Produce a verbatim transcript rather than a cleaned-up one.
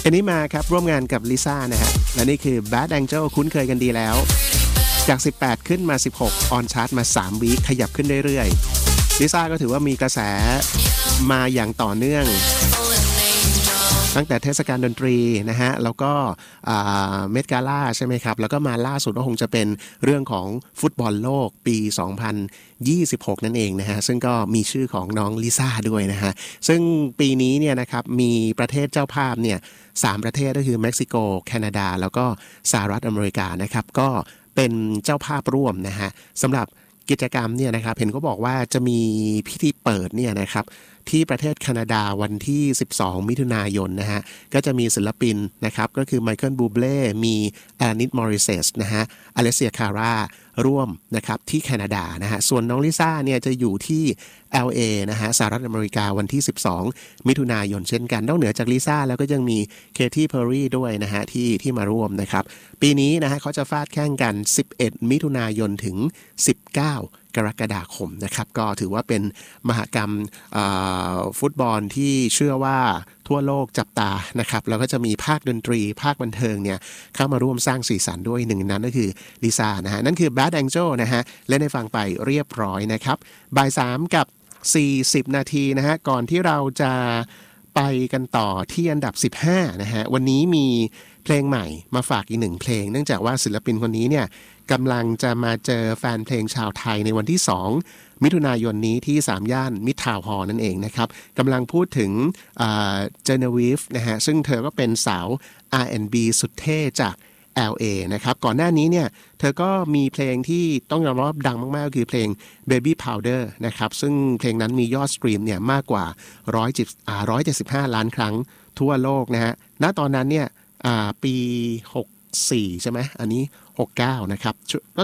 อันนี้มาครับร่วมงานกับลิซ่านะฮะและนี่คือ Bad Angel คุ้นเคยกันดีแล้วจากสิบแปดขึ้นมาสิบหกออนชาร์ตมาสามวีคขยับขึ้นเรื่อยๆลิซ่าก็ถือว่ามีกระแสมาอย่างต่อเนื่องตั้งแต่เทศกาลดนตรีนะฮะแล้วก็เมดกาล่าใช่ไหมครับแล้วก็มาล่าสุดก็คงจะเป็นเรื่องของฟุตบอลโลกปีสองพันยี่สิบหกนั่นเองนะฮะซึ่งก็มีชื่อของน้องลิซ่าด้วยนะฮะซึ่งปีนี้เนี่ยนะครับมีประเทศเจ้าภาพเนี่ยสามประเทศก็คือเม็กซิโกแคนาดาแล้วก็สหรัฐอเมริกานะครับก็เป็นเจ้าภาพร่วมนะฮะสำหรับกิจกรรมเนี่ยนะครับเห็นเขาบอกว่าจะมีพิธีเปิดเนี่ยนะครับที่ประเทศแคนาดาวันที่สิบสองมิถุนายนนะฮะก็จะมีศิลปินนะครับก็คือไมเคิลบูเบล่มีแอนิสมอริเซสนะฮะอเลเซียคาร่าร่วมนะครับที่แคนาดานะฮะส่วนน้องลิซ่าเนี่ยจะอยู่ที่ แอล เอ นะฮะสหรัฐอเมริกาวันที่สิบสองมิถุนายนเช่นกันนอกเหนือจากลิซ่าแล้วก็ยังมีเคที่เพอร์รี่ด้วยนะฮะที่ที่มาร่วมนะครับปีนี้นะฮะเขาจะฟาดแข่งกันสิบเอ็ดมิถุนายนถึงสิบเก้ากรกฎาคมนะครับก็ถือว่าเป็นมหกรรมฟุตบอลที่เชื่อว่าทั่วโลกจับตานะครับแล้วก็จะมีภาคดนตรีภาคบันเทิงเนี่ยเข้ามาร่วมสร้างสีสันด้วยหนึ่งนั้นก็คือลิซ่านะฮะนั่นคือ Bad Angel นะฮะเล่นให้ฟังไปเรียบร้อยนะครับบ่ายสามกับสี่สิบนาทีนะฮะก่อนที่เราจะไปกันต่อที่อันดับสิบห้านะฮะวันนี้มีเพลงใหม่มาฝากอีกหนึ่งเพลงเนื่องจากว่าศิลปินคนนี้เนี่ยกำลังจะมาเจอแฟนเพลงชาวไทยในวันที่สองมิถุนายนนี้ที่สามย่านมิตรทาวน์ฮอลล์นั่นเองนะครับกำลังพูดถึงเจเนวีฟนะฮะซึ่งเธอก็เป็นสาว อาร์ แอนด์ บี สุดเท่จาก แอล เอ นะครับก่อนหน้านี้เนี่ยเธอก็มีเพลงที่ต้องยอมรับดังมากๆคือเพลง Baby Powder นะครับซึ่งเพลงนั้นมียอดสตรีมเนี่ยมากกว่าหนึ่งร้อยเจ็ดสิบห้าล้านครั้งทั่วโลกนะฮะณตอนนั้นเนี่ยปีหกสี่ใช่ไหมอันนี้หกเก้านะครับ